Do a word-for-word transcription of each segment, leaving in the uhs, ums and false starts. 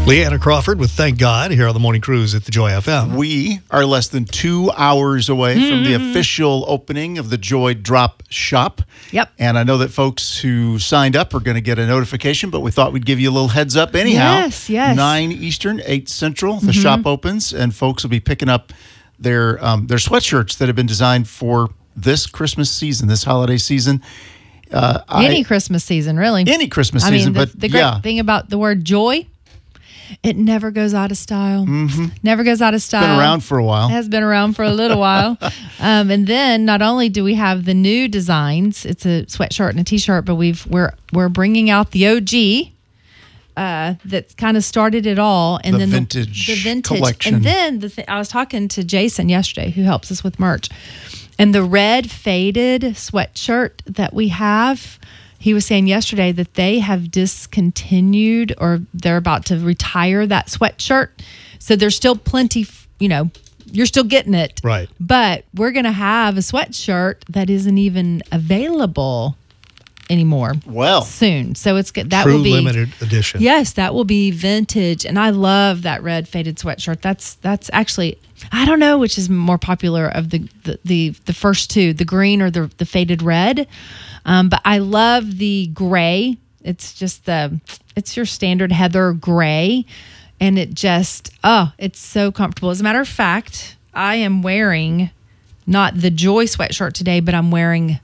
Leanna Crawford with Thank God here on the Morning Cruise at the Joy F M. We are less than two hours away mm-hmm. from the official opening of the Joy Drop Shop. Yep. And I know that folks who signed up are going to get a notification, but we thought we'd give you a little heads up anyhow. Yes, yes. nine Eastern, eight Central, the mm-hmm. shop opens, and folks will be picking up their um, their sweatshirts that have been designed for this Christmas season, this holiday season. Uh, any I, Christmas season, really. Any Christmas I season, mean, the, but the great yeah. thing about the word joy, it never goes out of style. Mm-hmm. Never goes out of style. Been around for a while. It has been around for a little while. Um, and then not only do we have the new designs, it's a sweatshirt and a t-shirt, but we've we're we're bringing out the O G uh, that kind of started it all, and the then vintage the, the vintage collection. And then the th- I was talking to Jason yesterday, who helps us with merch, and the red faded sweatshirt that we have. He was saying yesterday that they have discontinued or they're about to retire that sweatshirt. So there's still plenty, you know, you're still getting it. Right. But we're going to have a sweatshirt that isn't even available anymore. Well. Soon. So it's good. That True will be limited edition. Yes, that will be vintage. And I love that red faded sweatshirt. That's that's actually, I don't know which is more popular of the the the, the first two, the green or the, the faded red. Um, but I love the gray. It's just the, it's your standard heather gray. And it just, oh, it's so comfortable. As a matter of fact, I am wearing not the Joy sweatshirt today, but I'm wearing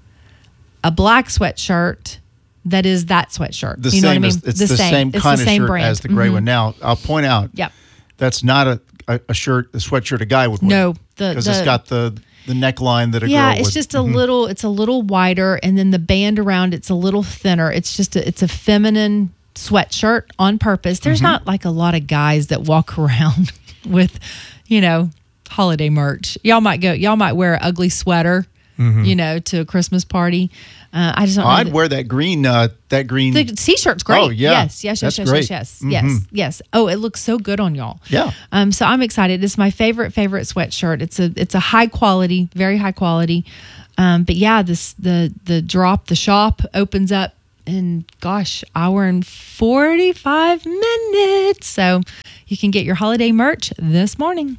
a black sweatshirt that is that sweatshirt. The you know same what I mean? as, it's the, the same, same it's kind the of same shirt brand. as the gray mm-hmm. one. Now, I'll point out, yep. that's not a, a, a shirt, a sweatshirt a guy would wear. No. Because it's got the, the neckline that a yeah, girl would. it's just a mm-hmm. little, it's a little wider, and then the band around it's a little thinner. It's just, a, it's a feminine sweatshirt on purpose. There's mm-hmm. not like a lot of guys that walk around with, you know, holiday merch. Y'all might go, y'all might wear an ugly sweater, mm-hmm. you know, to a Christmas party. Uh, I just don't oh, know I'd that, wear that green, uh, that green. The t-shirt's great. Oh, yeah. Yes, yes, yes, That's yes, great. yes, yes, mm-hmm. yes, yes. Oh, it looks so good on y'all. Yeah. Um. So I'm excited. It's my favorite, favorite sweatshirt. It's a, it's a high quality, very high quality. Um. But yeah, this the the drop, the shop opens up in gosh, hour and forty-five minutes. So you can get your holiday merch this morning.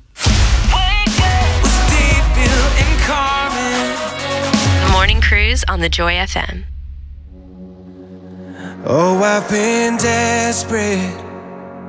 The Morning Cruise on the Joy F M. Oh, I've been desperate